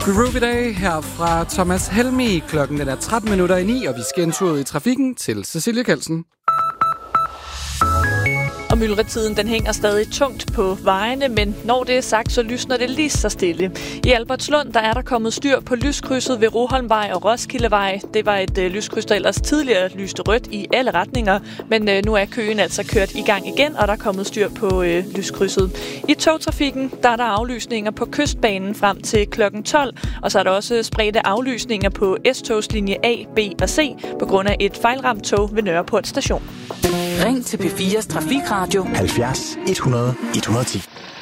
Groovy Day her fra Thomas Helmi. Klokken er 9:13, og vi skal en tur ud i trafikken til Cecilie Kelsen. Og myldretiden den hænger stadig tungt på vejene, men når det er sagt, så lysner det lige så stille. I Albertslund der er der kommet styr på lyskrydset ved Roholmvej og Roskildevej. Det var et lyskryds, der ellers tidligere lyste rødt i alle retninger, men nu er køen altså kørt i gang igen, og der er kommet styr på lyskrydset. I togtrafikken der er der aflysninger på Kystbanen frem til klokken 12, og så er der også spredte aflysninger på S-togslinje A, B og C på grund af et fejlramt tog ved Nørreport station. Ring til P4's Trafikradio 70 100 110.